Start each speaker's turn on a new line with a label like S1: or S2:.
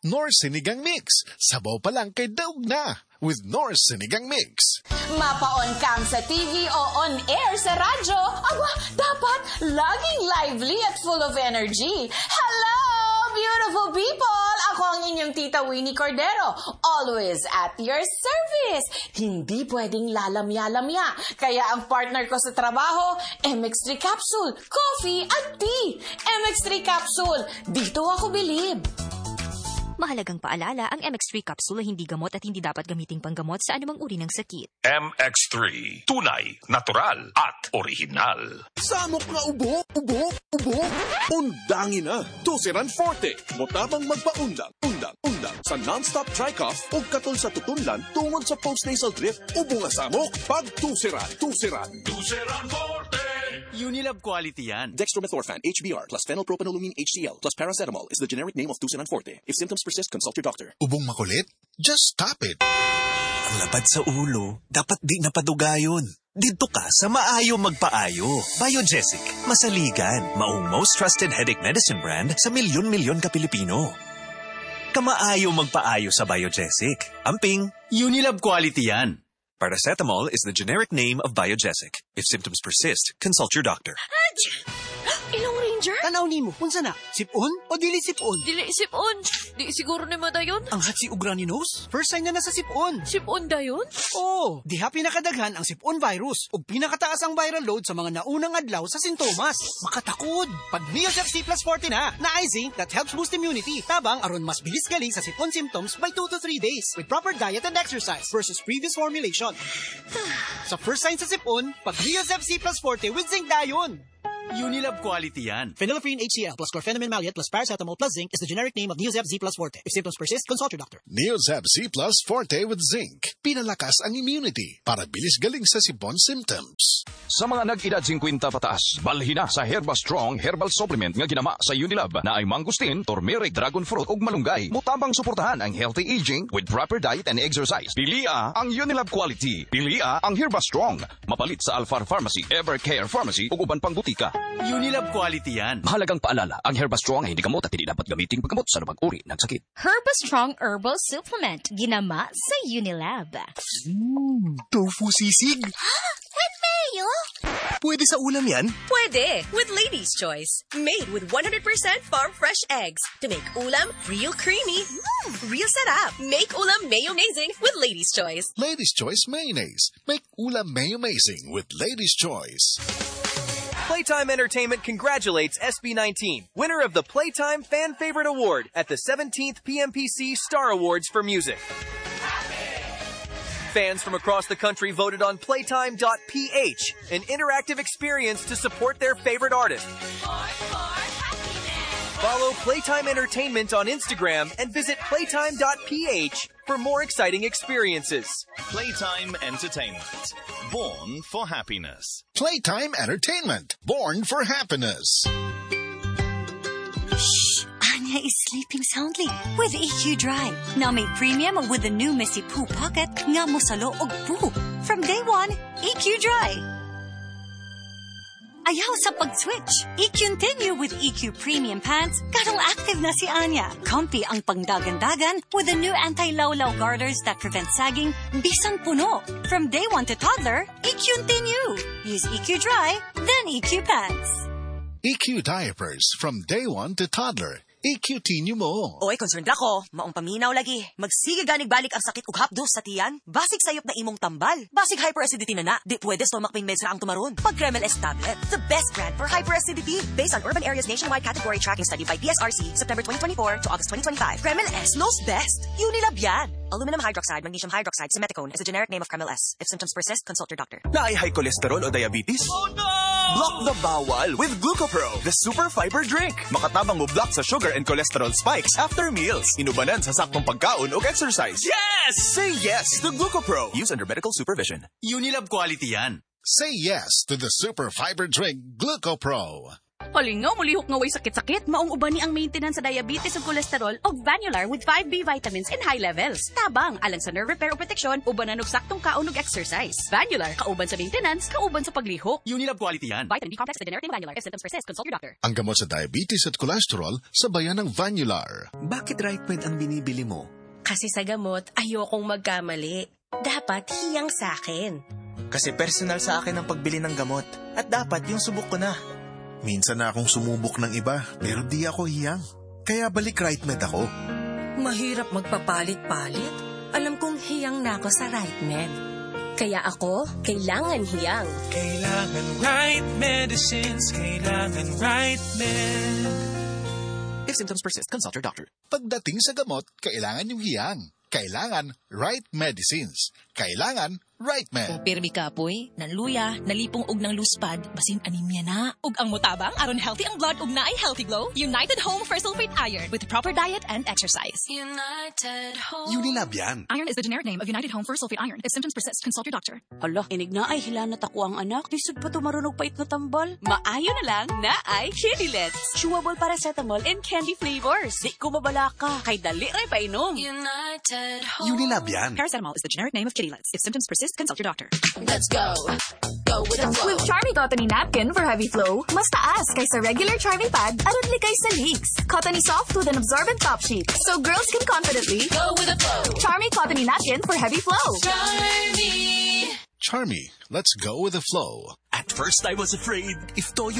S1: Knorr Sinigang Mix. Sabaw pa lang kay daog na with Knorr Sinigang Mix.
S2: Mapa-on cam sa TV o on air sa radyo, aba, dapat laging lively at full of energy. Hello, beautiful people! Ako ang inyong tita Winnie Cordero, always at your service. Hindi pwedeng lalamya-lamya. Kaya ang partner ko sa trabaho, MX3 Capsule, coffee at tea. MX3 Capsule, dito ako bilib.
S3: Mahalagang paalala, ang MX3 capsule ay hindi gamot at hindi dapat gamiting panggamot sa anumang uri ng sakit.
S4: MX3, tunay, natural, at original.
S5: Samok na ubo. Undangin na. Tusiran Forte. Motabang magpaundang. Sa non-stop tri-cough o katol sa tutunlan tungod sa post-nasal drip. Ubo nga samok. Pag-tusiran.
S4: Tusiran Forte!
S6: Unilab quality yan.
S5: Dextromethorphan HBr plus phenylpropanolamine HCl plus paracetamol is the generic name of Tusiran Forte. If symptoms persist, consult your doctor.
S1: Ubong makulit? Just stop it.
S7: Ang lapad sa ulo, dapat di napadugayon. Dito ka sa maayo magpaayo. Biogesic, masaligan, maong most trusted headache medicine brand sa milyon-milyon ka Pilipino. Kamaayo magpaayo sa Biogesic. Amping,
S6: Unilab quality yan.
S7: paracetamol is the generic name of Biogesic. If symptoms persist, consult your doctor.
S3: Ilong Ranger?
S8: Tanaw ni mo, unsa na? Sipon o dili sipon?
S3: Dili sipon. Di siguro ni mo dayon.
S8: Ang hatsi ug runny nose? First sign na nasa sipon.
S3: Sipon dayon?
S8: Oo, diha pinakadaghan ang sipon virus ug pinakataas ang viral load sa mga naunang adlaw sa sintomas. Makatakod. Pag Neosep C plus 40 na ay zinc that helps boost immunity. Tabang aron mas bilis galing sa sipon symptoms by 2 to 3 days with proper diet and exercise versus previous formulation. Sa first sign sa sipon, pag Neosep C plus 40 with zinc dayon.
S6: Unilab quality yan.
S8: Phenylephrine HCl plus chlorpheniramine maleate plus paracetamol plus zinc is the generic name of Neosep Z plus Forte. If symptoms persist, consult your doctor.
S1: Neosep C Plus Forte with Zinc. Pinalakas ang immunity para bilis galing sa sipon symptoms.
S4: Sa mga nag-edad 50 pataas, balhin na sa Herba Strong Herbal Supplement nga ginama sa Unilab na ay mangustin, turmeric, dragon fruit ug malunggay. Mutabang suportahan ang healthy aging with proper diet and exercise. Pilia ang Unilab quality. Pilia ang Herba Strong. Mapalit sa Alfar Pharmacy, Evercare Pharmacy ug uban pang butika.
S6: Unilab quality yan.
S4: Mahalagang paalala, ang Herba Strong ay hindi gamot at hindi dapat gamiting paggamot sa anumang uri ng sakit.
S3: Herba Strong Herbal Supplement. Ginama sa Unilab.
S7: Tofu sisig.
S3: With mayo?
S7: Pwede sa ulam yan?
S9: Pwede, with Lady's Choice. Made with 100% farm-fresh eggs. To make ulam real creamy, real sarap. Make ulam mayo-mazing with Lady's Choice.
S1: Lady's Choice Mayonnaise. Make ulam mayo-mazing with Lady's Choice.
S10: Playtime Entertainment congratulates SB19, winner of the Playtime Fan Favorite Award at the 17th PMPC Star Awards for Music. Fans from across the country voted on Playtime.ph, an interactive experience to support their favorite artist. Follow Playtime Entertainment on Instagram and visit Playtime.ph for more exciting experiences.
S11: Playtime Entertainment. Born for happiness.
S1: Playtime Entertainment. Born for happiness.
S12: Shh! Anya is sleeping soundly with EQ Dry. Now made premium with the new Messy Poo Pocket nga musalo og poo. From day one, EQ Dry. Ayaw sa pag-switch. I-continue with EQ Premium Pants. Karong active na si Anya. Comfy ang pangdagan-dagan with the new anti-lawlaw garters that prevent sagging bisan puno. From day one to toddler, I-continue. Use EQ Dry, then EQ Pants.
S1: EQ Diapers from day one to toddler. EQ-tinyo mo.
S9: Oy, concerned ako. Maong paminaw lagi. Magsige ganig balik ang sakit ug hapdos sa tiyan. Basig sayop na imong tambal. Basig hyperacidity na. Di pwede stomach pain meds ra ang tumaron. Pag Kremel S tablet, the best brand for hyperacidity. Based on Urban Areas Nationwide Category Tracking Study by PSRC, September 2024 to August 2025. Kremel S knows best. Unilab yan. Aluminum hydroxide, magnesium hydroxide, simeticone is a generic name of Kremel S. If symptoms persist, consult your doctor.
S7: Na ay high cholesterol o diabetes?
S10: Oh no!
S7: Block the bawal with Glucopro, the super fiber drink. Makatabang mo block sa sugar and cholesterol spikes after meals. Inubanan sa saktong pagkaon o exercise.
S10: Yes!
S7: Say yes to Glucopro. Use under medical supervision.
S6: Unilab quality yan.
S1: Say yes to the super fiber drink Glucopro.
S13: Halingaw, mulihok nga way sakit-sakit. Maong uban ni ang maintenance sa diabetes ug kolesterol og Vanular with 5B vitamins in high levels. Tabang, alang sa nerve repair o protection, uban na saktong kaon ug exercise. Vanular, kauban sa maintenance, kauban sa paglihok.
S6: Unilab quality yan.
S13: Vitamin B complex with generic name Vanular. If symptoms persist, consult your doctor.
S1: Ang gamot sa diabetes at cholesterol, sabayan ng Vanular.
S7: Bakit RightMed ang binibili mo?
S14: Kasi sa gamot, ayokong magkamali. Dapat hiyang sa akin.
S15: Kasi personal sa akin ang pagbili ng gamot. At dapat yung subok ko na.
S16: Minsan na akong sumubok ng iba, pero di ako hiyang. Kaya balik RightMed ako.
S14: Mahirap magpapalit-palit. Alam kong hiyang na ako sa RightMed. Kaya ako, kailangan hiyang.
S17: Kailangan right medicines, kailangan RightMed.
S18: If symptoms persist, consult your doctor.
S1: Pagdating sa gamot, kailangan yung hiyang. Kailangan right medicines. Kailangan RightMed.
S19: Pirmi kapoy, nanluya, nalipong og ng luspad, basin anemia na.
S20: Ug ang mutabang, aron healthy ang blood ug naay healthy glow, United Home First Sulfate Iron with proper diet and exercise.
S14: United Home.
S16: Unilab yan.
S20: Iron is the generic name of United Home First Sulfate Iron. If symptoms persist, consult your doctor.
S13: Hala, inig na ay hilanat ako ang anak. Disod pa tumarunog pait na tambal. Maayo na lang na ay Kidilets. Chewable paracetamol and candy flavors. Di ko mabalaka. Kay dali ray painom.
S14: United Home.
S16: Unilab yan.
S20: Paracetamol is the generic name of Kidilets. If symptoms persist, consult your doctor.
S14: Let's go. Go with the flow.
S20: With Charmy Cottony Napkin for heavy flow, mas taas kaysa regular Charmy Pad aron likay sa leaks. Cottony soft with an absorbent top sheet, so girls can confidently
S14: go with the flow.
S20: Charmy Cottony Napkin for heavy flow.
S14: Charmy.
S1: Charmy, let's go with the flow.
S7: At first I was afraid. If Toyo